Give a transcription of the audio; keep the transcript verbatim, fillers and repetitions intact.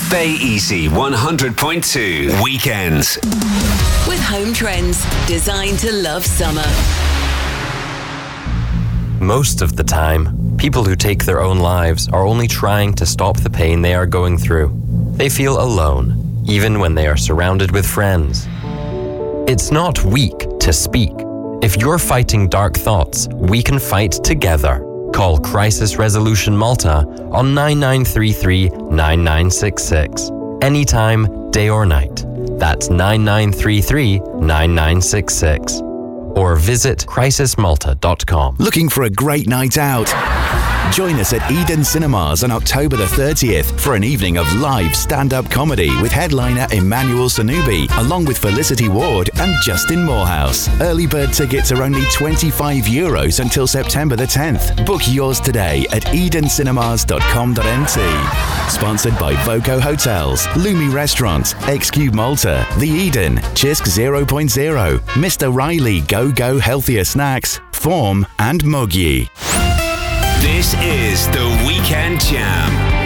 Bay Easy one hundred point two Weekends. With Home Trends, designed to love summer. Most of the time, people who take their own lives are only trying to stop the pain they are going through. They feel alone, even when they are surrounded with friends. It's not weak to speak. If you're fighting dark thoughts, we can fight together. Call Crisis Resolution Malta on nine nine three three nine nine six six. Anytime, day or night. That's nine nine three three nine nine six six. Or visit crisis malta dot com. Looking for a great night out? Join us at Eden Cinemas on October the thirtieth for an evening of live stand-up comedy with headliner Emmanuel Sanubi, along with Felicity Ward and Justin Morehouse. Early bird tickets are only twenty-five euros until September the tenth. Book yours today at eden cinemas dot com dot n t. Sponsored by Voco Hotels, Lumi Restaurants, X Cube Malta, The Eden, Chisk zero point zero, Mister Riley Go Go Healthier Snacks, Form and Muggy. This is the Weekend Jam.